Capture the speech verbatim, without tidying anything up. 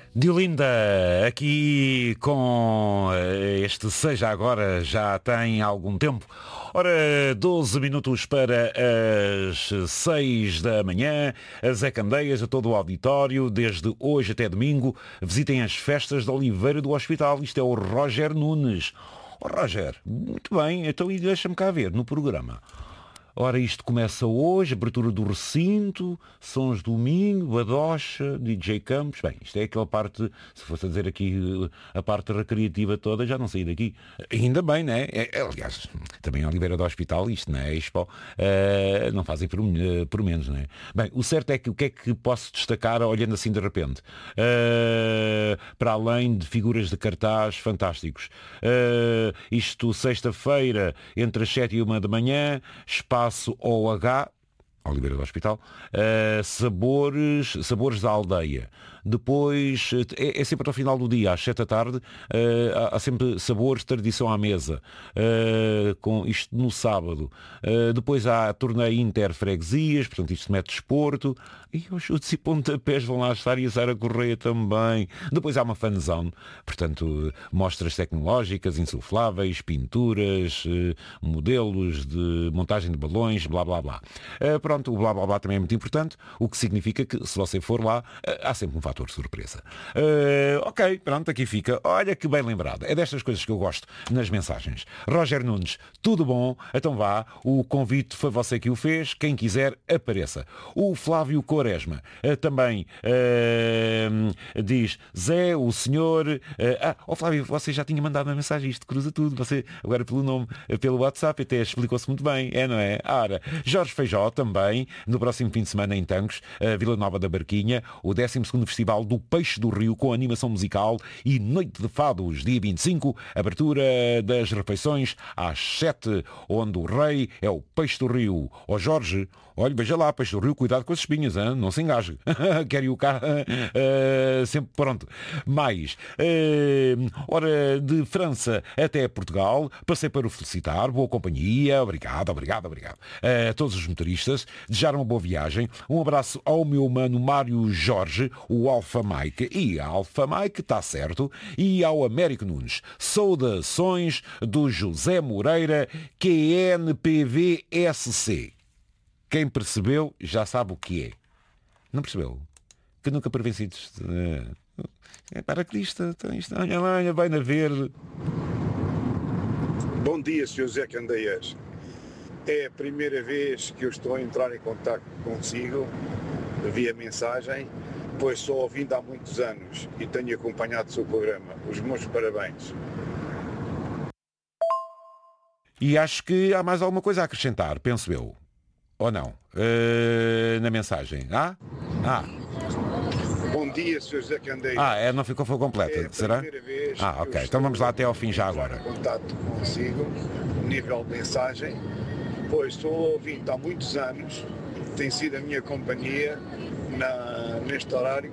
Diolinda, aqui com este Seja Agora já tem algum tempo. Ora, doze minutos para as seis da manhã, a Zé Candeias, a todo o auditório, desde hoje até domingo, visitem as festas da Oliveira do Hospital. Isto é o Roger Nunes. Oh, Roger, muito bem, então e deixa-me cá ver no programa. Ora, isto começa hoje, abertura do recinto, Sons Domingo, Badocha, D J Campos. Bem, isto é aquela parte, se fosse a dizer aqui a parte recreativa toda, já não saí daqui. Ainda bem, né? É, aliás, também a Oliveira do Hospital, isto não é Expo, uh, não fazem por, uh, por menos, não é? Bem, o certo é que o que é que posso destacar olhando assim de repente? Uh, para além de figuras de cartaz fantásticos. Uh, isto, sexta-feira, entre as sete e uma da manhã, espaço O H, Oliveira do Hospital, uh, sabores, sabores da aldeia. Depois, é, é sempre até ao final do dia, às sete da tarde, uh, há, há sempre sabores de tradição à mesa, uh, com isto no sábado. Uh, depois há torneio interfreguesias, portanto isto mete desporto, e os chutes e pontapés vão lá estar e a Sara Correia também. Depois há uma fanzone, portanto, mostras tecnológicas, insufláveis, pinturas, uh, modelos de montagem de balões, blá blá blá. Uh, pronto, o blá blá blá também é muito importante, o que significa que se você for lá, uh, há sempre um fator de surpresa. Uh, ok, pronto, aqui fica. Olha que bem lembrado. É destas coisas que eu gosto nas mensagens. Roger Nunes, tudo bom? Então vá, o convite foi você que o fez. Quem quiser, apareça. O Flávio Quaresma uh, também uh, diz, Zé, o senhor... Uh, ah, oh Flávio, você já tinha mandado uma mensagem, isto cruza tudo. Você, agora pelo nome, pelo WhatsApp, até explicou-se muito bem, é, não é? Ora, Jorge Feijó também, no próximo fim de semana em Tancos, uh, Vila Nova da Barquinha, o décimo segundo Festival do Peixe do Rio, com animação musical e noite de fados, dia vinte e cinco, abertura das refeições às sete, onde o rei é o Peixe do Rio. Ó oh Jorge, olha, veja lá, Peixe do Rio, cuidado com as espinhas, hein? Não se engasgue. Quer ir o cá uh, sempre pronto. Mais, uh, ora, de França até Portugal, passei para o felicitar, boa companhia, obrigado, obrigado, obrigado. A uh, todos os motoristas, desejar uma boa viagem, um abraço ao meu mano Mário Jorge, o Alfa Mike, e a Alfa Mike, está certo, e ao Américo Nunes. Saudações do José Moreira, Q N P V S C. Quem percebeu já sabe o que é. Não percebeu? Que nunca prevencidos. É paraquedista, olha lá, olha bem na verde. Bom dia, senhor Zé Candeias. É a primeira vez que eu estou a entrar em contato consigo via mensagem, pois sou ouvinte há muitos anos e tenho acompanhado o seu programa. Os meus parabéns. E acho que há mais alguma coisa a acrescentar, penso eu. Ou não? Uh, na mensagem. Ah? Ah. Bom dia, senhor José Candeias. Ah, é, não ficou foi completa, é será? Vez ah, ok. Então vamos lá até ao fim já agora. Contato consigo, nível de mensagem, pois sou ouvinte há muitos anos, tem sido a minha companhia na, neste horário